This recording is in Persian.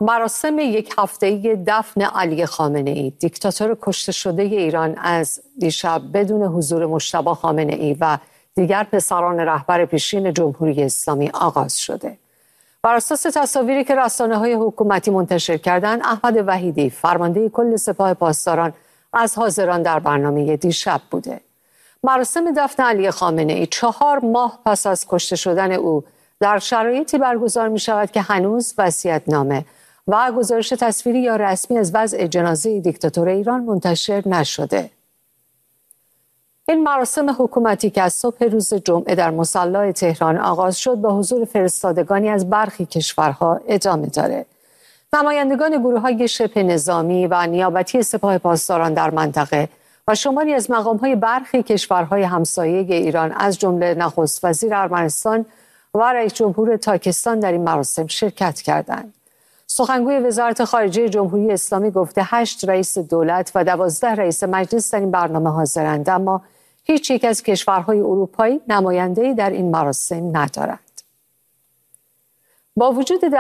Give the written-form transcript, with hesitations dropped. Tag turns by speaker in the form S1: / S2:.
S1: مراسم یک هفته‌ای دفن علی خامنه‌ای، دیکتاتور کشته شده ایران، از دیشب بدون حضور مجتبی خامنه‌ای و دیگر پسران رهبر پیشین جمهوری اسلامی آغاز شده. بر اساس تصاویری که رسانه‌های حکومتی منتشر کردند، احمد وحیدی، فرمانده کل سپاه پاسداران، از حاضران در برنامه دیشب بوده. مراسم دفن علی خامنه‌ای 4 ماه پس از کشته شدن او در شرایطی برگزار می شود که هنوز وصیت‌نامه و گزارش تصویری یا رسمی از وضع جنازه دیکتاتور ایران منتشر نشده. این مراسم حکومتی که از صبح روز جمعه در مصلی تهران آغاز شد، با حضور فرستادگانی از برخی کشورها ادامه داره. نمایندگان گروه‌های شبه نظامی و نیابتی سپاه پاسداران در منطقه و شماری از مقام‌های برخی کشورهای همسایه ایران، از جمله نخست وزیر ارمنستان و رئیس جمهور تاجیکستان، در این مراسم شرکت کردند. سخنگوی وزارت خارجه جمهوری اسلامی گفته 8 رئیس دولت و 12 رئیس مجلس در این برنامه حاضرند، اما هیچ یک از کشورهای اروپایی نماینده‌ای در این مراسم ندارند. با وجود